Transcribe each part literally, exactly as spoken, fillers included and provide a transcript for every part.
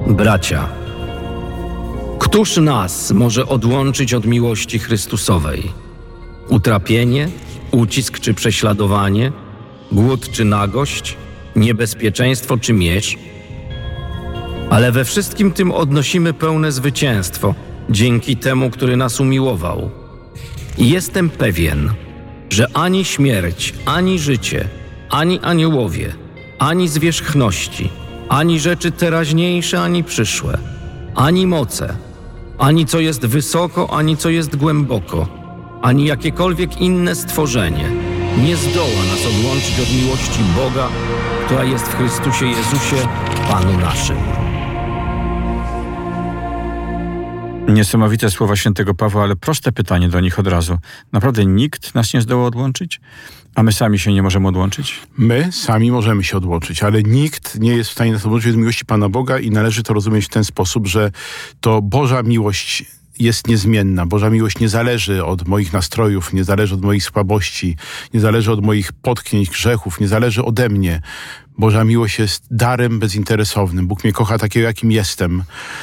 Bracia, któż nas może odłączyć od miłości Chrystusowej? Utrapienie, ucisk czy prześladowanie, głód czy nagość, niebezpieczeństwo czy miecz? Ale we wszystkim tym odnosimy pełne zwycięstwo dzięki temu, który nas umiłował. I jestem pewien, że ani śmierć, ani życie, ani aniołowie, ani zwierzchności, ani rzeczy teraźniejsze, ani przyszłe, ani moce, ani co jest wysoko, ani co jest głęboko, ani jakiekolwiek inne stworzenie nie zdoła nas odłączyć od miłości Boga, która jest w Chrystusie Jezusie, Panu naszym. Niesamowite słowa świętego Pawła, ale proste pytanie do nich od razu. Naprawdę nikt nas nie zdoła odłączyć? A my sami się nie możemy odłączyć? My sami możemy się odłączyć, ale nikt nie jest w stanie nas odłączyć od miłości Pana Boga i należy to rozumieć w ten sposób, że to Boża miłość jest niezmienna. Boża miłość nie zależy od moich nastrojów, nie zależy od moich słabości, nie zależy od moich potknięć, grzechów, nie zależy ode mnie. Boża miłość jest darem bezinteresownym. Bóg mnie kocha takiego, jakim jestem.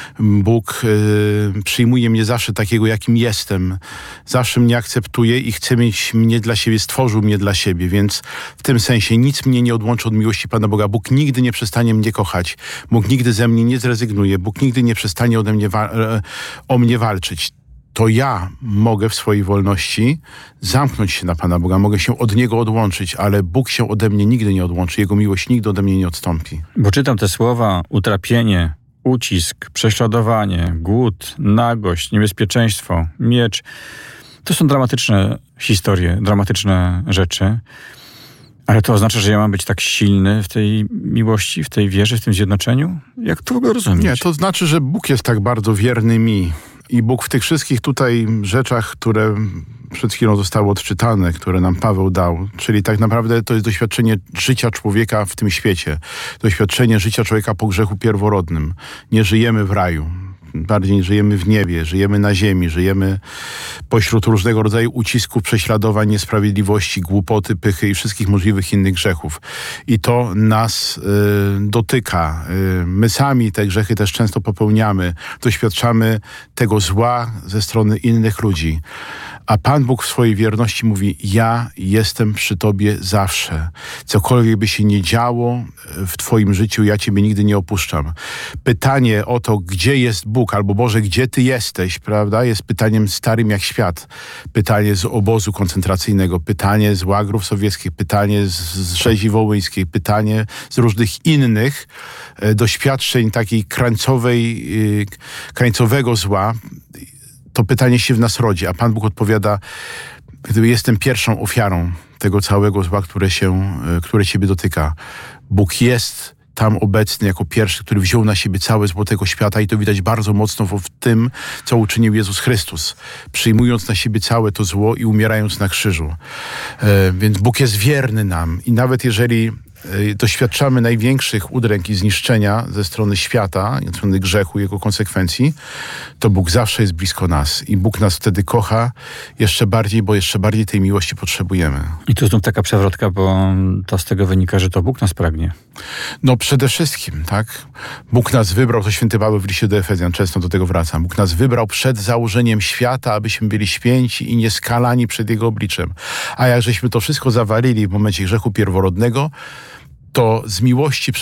Bóg y, przyjmuje mnie zawsze takiego, jakim jestem. Zawsze mnie akceptuje i chce mieć mnie dla siebie, stworzył mnie dla siebie. Więc w tym sensie nic mnie nie odłączy od miłości Pana Boga. Bóg nigdy nie przestanie mnie kochać. Bóg nigdy ze mnie nie zrezygnuje. Bóg nigdy nie przestanie ode mnie wa- o mnie walczyć. To ja mogę w swojej wolności zamknąć się na Pana Boga, mogę się od Niego odłączyć, ale Bóg się ode mnie nigdy nie odłączy, Jego miłość nigdy ode mnie nie odstąpi. Bo czytam te słowa: utrapienie, ucisk, prześladowanie, głód, nagość, niebezpieczeństwo, miecz. To są dramatyczne historie, dramatyczne rzeczy. Ale to oznacza, że ja mam być tak silny w tej miłości, w tej wierze, w tym zjednoczeniu? Jak to w ogóle rozumieć? Nie, to znaczy, że Bóg jest tak bardzo wierny mi. I Bóg w tych wszystkich tutaj rzeczach, które przed chwilą zostały odczytane, które nam Paweł dał, czyli tak naprawdę to jest doświadczenie życia człowieka w tym świecie. Doświadczenie życia człowieka po grzechu pierworodnym. Nie żyjemy w raju. Bardziej żyjemy w niebie, żyjemy na ziemi, żyjemy pośród różnego rodzaju ucisków, prześladowań, niesprawiedliwości, głupoty, pychy i wszystkich możliwych innych grzechów. I to nas y, dotyka. Y, my sami te grzechy też często popełniamy. Doświadczamy tego zła ze strony innych ludzi. A Pan Bóg w swojej wierności mówi: ja jestem przy tobie zawsze. Cokolwiek by się nie działo w twoim życiu, ja ciebie nigdy nie opuszczam. Pytanie o to, gdzie jest Bóg, albo Boże, gdzie ty jesteś, prawda, jest pytaniem starym jak świat. Pytanie z obozu koncentracyjnego, pytanie z łagrów sowieckich, pytanie z, z rzezi wołyńskiej, pytanie z różnych innych e, doświadczeń takiej krańcowej, e, krańcowego zła. To pytanie się w nas rodzi, a Pan Bóg odpowiada: gdyby jestem pierwszą ofiarą tego całego zła, które się, które ciebie dotyka. Bóg jest tam obecny jako pierwszy, który wziął na siebie całe zło tego świata i to widać bardzo mocno w tym, co uczynił Jezus Chrystus, przyjmując na siebie całe to zło i umierając na krzyżu. E, więc Bóg jest wierny nam i nawet jeżeli doświadczamy największych udręk i zniszczenia ze strony świata, ze strony grzechu i jego konsekwencji, to Bóg zawsze jest blisko nas i Bóg nas wtedy kocha jeszcze bardziej, bo jeszcze bardziej tej miłości potrzebujemy. I tu znów taka przewrotka, bo to z tego wynika, że to Bóg nas pragnie. No przede wszystkim, tak? Bóg nas wybrał, to święty Paweł w liście do Efezjan, często do tego wracam. Bóg nas wybrał przed założeniem świata, abyśmy byli święci i nieskalani przed Jego obliczem. A jak żeśmy to wszystko zawalili w momencie grzechu pierworodnego, to z miłości